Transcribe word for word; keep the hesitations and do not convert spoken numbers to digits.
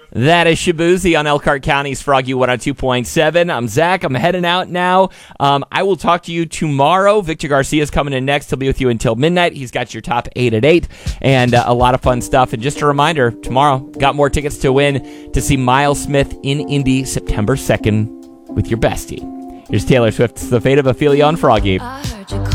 That is Shabuzi on Elkhart County's Froggy one oh two point seven. I'm Zach. I'm heading out now. Um, I will talk to you tomorrow. Victor Garcia is coming in next. He'll be with you until midnight. He's got your top eight at eight and uh, a lot of fun stuff. And just a reminder, tomorrow, got more tickets to win to see Miles Smith in Indy September second with your bestie. Here's Taylor Swift's The Fate of Ophelia on Froggy.